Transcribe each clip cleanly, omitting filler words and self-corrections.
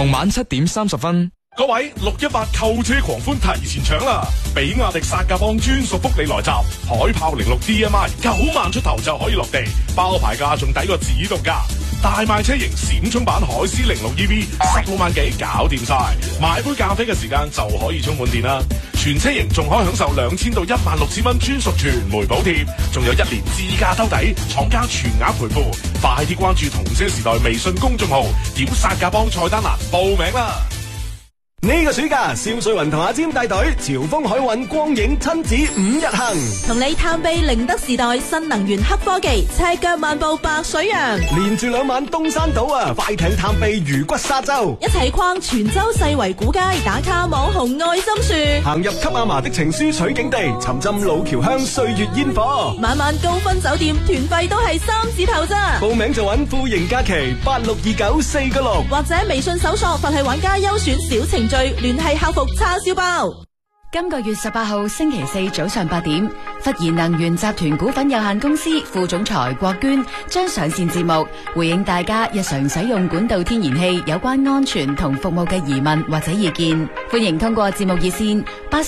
傍晚7點30分。 各位618購車狂歡提前搶啦！比亞迪薩格邦專屬福利來襲，海豹06 DMI 9萬出頭就可以落地，包牌價仲抵過指導價。大賣車型閃衝版海獅06 EV 16萬幾搞掂晒，買杯咖啡嘅時間就可以充滿電啦。全車型仲可以享受2000到16000蚊專屬全枚補貼，仲有1年自駕兜底，廠家全額賠付。快啲關注同車時代微信公眾號，點薩格邦菜單欄報名啦！ 呢個暑假，蕭瑞雲同阿占帶隊潮豐海運光影親子5日行， 同你探秘寧德時代新能源黑科技，赤腳漫步白水洋， 連住2晚東山島啊，快艇探秘魚骨沙洲， 一齊逛泉州世圍古街，打卡網紅愛心樹， 行入給阿嫲的情書取景地，沉浸老橋鄉歲月煙火， 晚晚高分酒店，團費都係3字頭咋。 報名就揾富盈假期862946， 或者微信搜索佛系玩家優選小程序，聯繫客服叉燒包。 今個月18號星期四早上8點，忽然能源集團股份有限公司副總裁郭娟將上線節目，回應大家日常使用管道天然氣有關安全同服務嘅疑問或者意見。歡迎通過節目熱線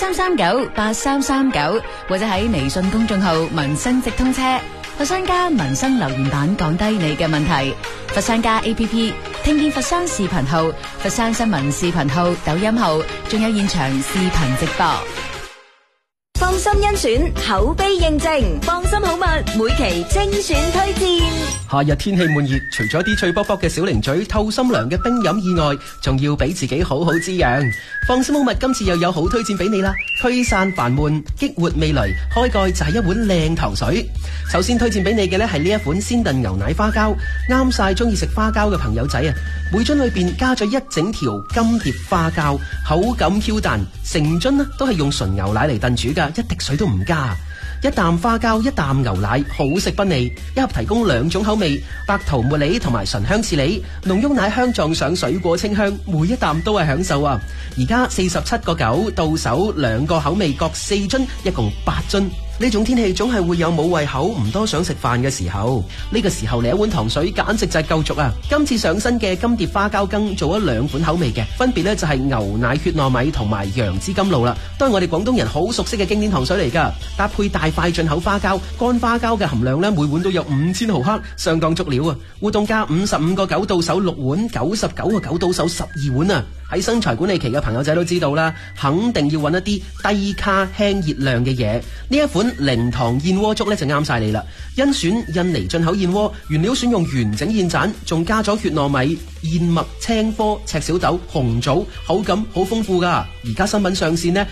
83398339，或者喺微信公眾號民生直通車佛山家民生留言板講低你嘅問題。佛山家 APP 聽見佛山視頻號、佛山新聞視頻號、抖音號，仲有現場視頻直播。 放心甄選，口碑認證，放心好物，每期精選推薦。 夏日天氣悶熱，除咗啲脆卜卜嘅小零嘴、透心涼嘅冰飲以外，仲要俾自己好好滋養。放心好物今次又有好推薦俾你啦，驅散煩悶，激活味蕾，開蓋就係一碗靚糖水。首先推薦俾你嘅呢係呢一款鮮燉牛奶花膠，啱晒中意食花膠嘅朋友仔啊！每樽裏邊加咗一整條金蝶花膠，口感 Q 彈，成樽呢都係用純牛奶嚟燉煮噶，一滴水都唔加。一啖花膠，一啖牛奶，好食不膩。一盒提供2種口味，白桃茉莉同埋醇香刺梨，濃郁奶香撞上水果清香，每一啖都係享受啊！而家47.9到手，2個口味各4樽，一共8樽。呢種天氣總係會有冇胃口唔多想食飯嘅時候，呢個時候嚟一碗糖水簡直就係夠足啊！今次上身嘅金蝶花膠羹做咗2款口味嘅，分別呢就係牛奶血糯米同埋楊枝甘露啦，都係我哋廣東人好熟悉嘅經典糖水嚟噶。搭配大塊進口花膠，乾花膠嘅含量呢每碗都有5000毫克，相當足料啊！活動價55.9到手6碗，99.9到手12碗啊！喺身材管理期嘅朋友仔都知道啦，肯定要揾一啲低卡輕熱量嘅嘢。呢一款零糖燕窩粥咧就啱晒你啦！甄選印尼進口燕窩，原料選用完整燕盞，仲加咗血糯米、燕麥、青科、赤小豆、紅棗，口感好豐富噶。而家新品上線呢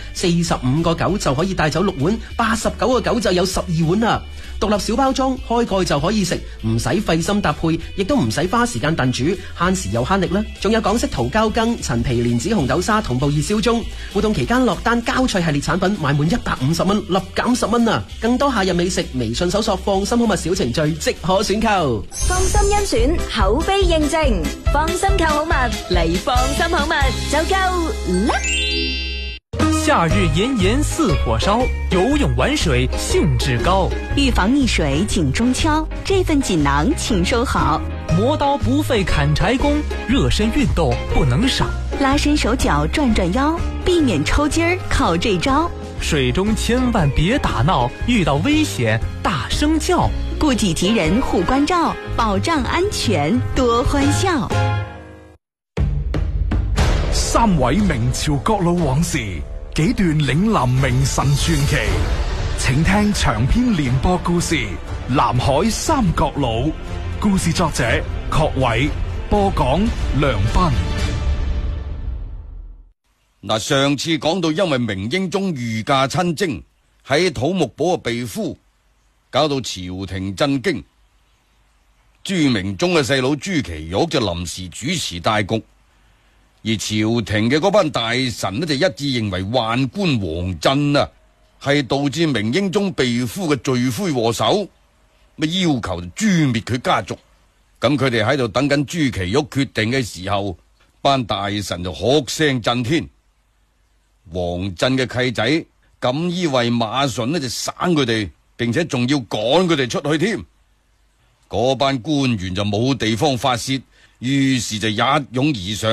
，45.9就可以帶走6碗，89.9就有12碗啦。獨立小包裝，開蓋就可以食，唔使費心搭配，亦都唔使花時間燉煮，慳時又慳力啦。仲有港式桃膠羹、陳皮蓮子紅豆沙同步熱銷中。活動期間落單膠脆系列產品買滿150蚊，立減10蚊啊！更多夏日美食，微信搜索放心好物小程序即可選購。 放心甄選，口碑認證，放心購好物嚟放心好物就夠啦！ 夏日炎炎似火燒，游泳玩水興致高。 預防溺水緊中敲，這份錦囊請收好。 磨刀不費砍柴工，熱身運動不能少。 拉伸手腳轉轉腰，避免抽筋兒靠這招。 水中千萬別打鬧，遇到危險大聲叫。 顧己及人護關照，保障安全多歡笑。 3位明朝國老往事，幾段嶺南名臣傳奇，請聽長篇連播故事《南海三國老》。故事作者郝偉，播講梁斌。 嗱，上次講到因為明英宗御駕親征，喺土木堡嘅被俘，搞到朝廷震驚。朱明忠嘅細佬朱祁鈺就臨時主持大局，而朝廷嘅嗰班大臣呢就一致認為宦官王振啊係導致明英宗被俘嘅罪魁禍首，咪要求誅滅佢家族。咁佢哋喺度等緊朱祁鈺決定嘅時候，班大臣就喝聲震天。王振嘅契仔錦衣衛馬順呢就省佢哋，並且仲要趕佢哋出去添。嗰班官員就冇地方發洩，於是就一擁而上，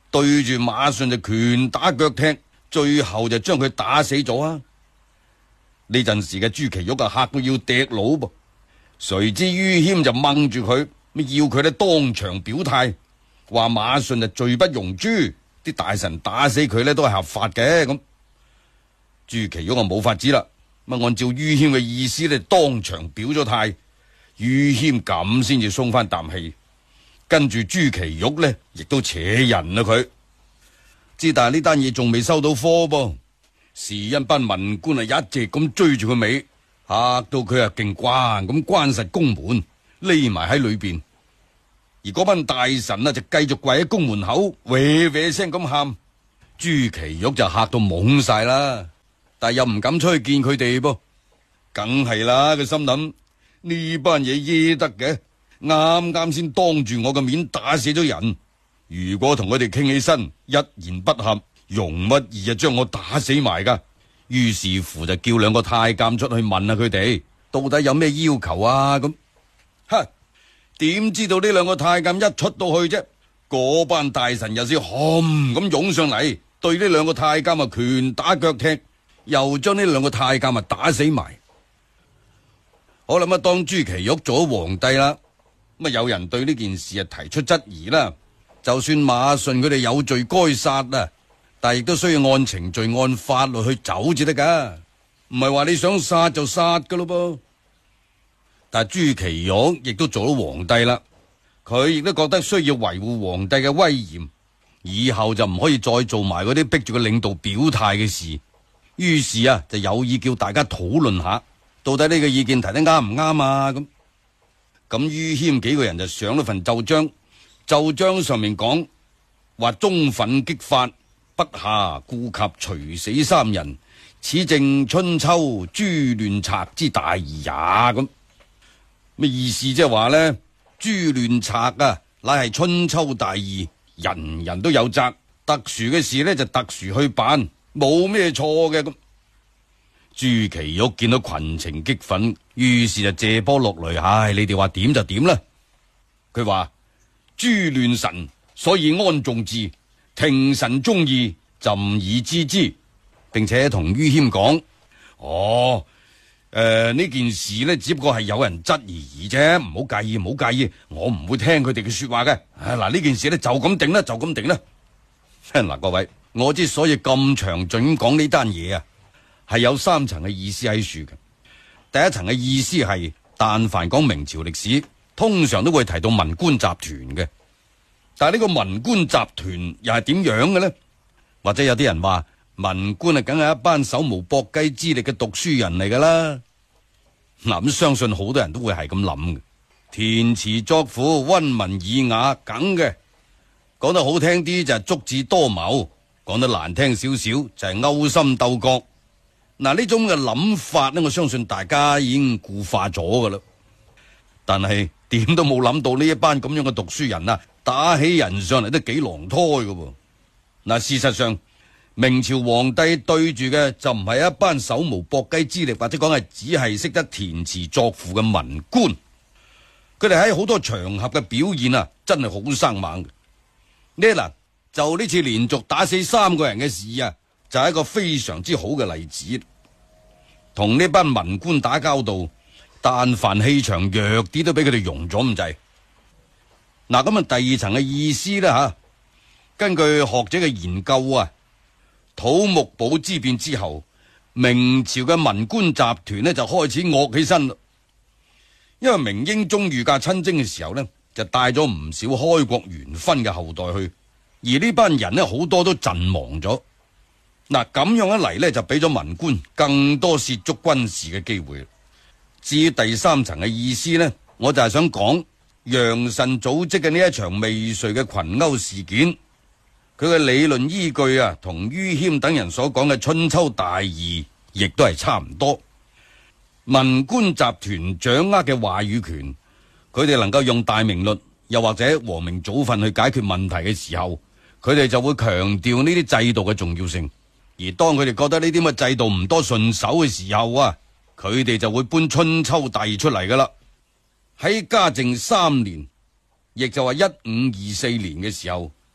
對住馬順就拳打腳踢，最後就將佢打死咗啊！呢陣時嘅朱祁鈺啊，嚇到要踢佬噃，誰知于謙就掹住佢，要佢咧當場表態，話馬順就罪不容誅，啲大臣打死佢咧都係合法嘅。咁朱祁鈺啊冇法子啦，按照于謙嘅意思咧，當場表咗態，于謙咁先至鬆翻啖氣。跟住朱祁鈺呢，亦都扯人啦佢。之但係呢單嘢仲未收到科噃，是因班文官啊一直咁追住佢尾，嚇到佢啊勁關咁關實宮門，匿埋喺裏邊。而嗰班大臣啊就繼續跪喺宮門口，喂喂聲咁喊。朱祁鈺就嚇到懵晒啦，但係又唔敢出去見佢哋噃，梗係啦，佢心諗呢班嘢耶得嘅。啱啱先當住我嘅面打死咗人，如果同佢哋傾起身，一言不合，容乜易啊將我打死埋噶。於是乎就叫兩個太監出去問下佢哋到底有咩要求啊咁。點知道呢兩個太監一出到去啫，嗰班大臣又是轟咁湧上嚟，對呢兩個太監啊拳打腳踢，又將呢兩個太監啊打死埋。我諗當朱祁鈺做咗皇帝啦，有人對呢件事啊提出質疑啦。就算馬順佢哋有罪該殺啊，但係亦都需要按程序按法律去走至得噶，唔係話你想殺就殺噶咯噃。但係朱祁鈺亦都做咗皇帝啦，佢亦都覺得需要維護皇帝嘅威嚴，以後就唔可以再做埋嗰啲逼住個領導表態嘅事。於是啊就有意叫大家討論下，到底呢個意見提得啱唔啱啊咁于謙幾個人就上咗份奏章，奏章上面講話忠憤激發，不暇顧及除死3人，此正春秋誅亂賊之大義也。咁咩意思？即係話呢，誅亂賊啊，乃係春秋大義，人人都有責，特殊嘅事呢就特殊去辦，冇咩錯嘅。咁朱祁鈺見到群情激憤，於是就借波落淚，唉，你哋話點就點啦。佢話誅亂臣，所以安眾志，廷臣忠義，朕以知之，並且同于謙講，呢件事呢，只不過係有人質疑啫，唔好介意，唔好介意，我唔會聽佢哋嘅說話嘅。嗱，呢件事呢，就咁定啦，就咁定啦。嗱，各位，我之所以咁詳盡咁講呢單嘢啊，係有3層嘅意思喺處嘅。第一層嘅意思係，但凡講明朝歷史，通常都會提到文官集團嘅。但係呢個文官集團又係點樣嘅呢？或者有啲人話文官啊，梗係一班手無縛雞之力嘅讀書人嚟噶啦。嗱，咁相信好多人都會係咁諗嘅。填詞作賦、溫文爾雅，梗嘅。講得好聽啲就係足智多謀，講得難聽少少就係勾心鬥角。嗱，呢種嘅諗法呢，我相信大家已經固化咗噶啦。但係點都冇諗到呢一班咁樣嘅讀書人啊，打起人上嚟都幾狼胎噶噃。嗱，事實上明朝皇帝對住嘅就唔係一班手無縛雞之力，或者講係只係識得填詞作賦嘅文官。佢哋喺好多場合嘅表現啊，真係好生猛嘅。呢嗱，就呢次連續打死3個人嘅事啊，就係一個非常之好嘅例子。同呢班文官打交道，但凡氣場弱啲都俾佢哋融咗咁滯。嗱，咁啊第2層嘅意思呢，吓，根據學者嘅研究啊，土木堡之變之後，明朝嘅文官集團呢就開始惡起身啦。因為明英宗御駕親征嘅時候呢，就帶咗唔少開國元勳嘅後代去，而呢班人呢，好多都陣亡咗。嗱，咁樣一嚟呢，就俾咗文官更多涉足軍事嘅機會。至於第3層嘅意思呢，我就係想講楊慎組織嘅呢一場未遂嘅群毆事件，佢嘅理論依據啊，同于謙等人所講嘅春秋大義亦都係差唔多。文官集團掌握嘅話語權，佢哋能夠用大明律又或者和明早訓去解決問題嘅時候，佢哋就會強調呢啲制度嘅重要性。而當佢哋覺得呢啲咁嘅制度唔多順手嘅時候啊，佢哋就會搬春秋大義出嚟噶啦。喺嘉靖3年，亦就話1524年嘅時候，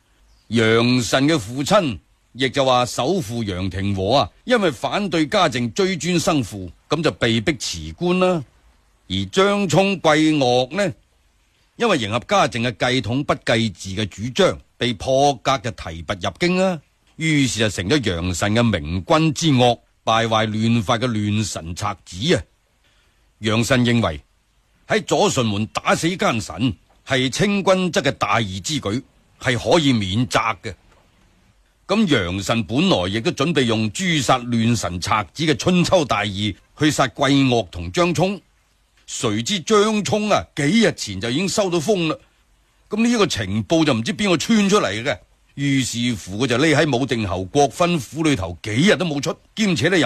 楊慎嘅父親，亦就話首父楊廷和啊，因為反對家政追尊生父，咁就被逼辭官啦。而張聰貴岳呢，因為迎合家政嘅繼統不繼嗣嘅主張，被破格就提拔入京啦。於是就成咗楊慎嘅明君之惡，敗壞亂法嘅亂臣賊子啊！楊慎認為喺左順門打死奸臣係清君側嘅大義之舉，係可以免責嘅。咁楊慎本來亦都準備用誅殺亂臣賊子嘅春秋大義去殺貴岳同張聰，誰知張聰啊幾日前就已經收到風啦。咁呢一個情報就唔知邊個穿出嚟嘅，於是乎佢就匿喺武定侯郭勳府裏頭幾日都冇出，兼且咧又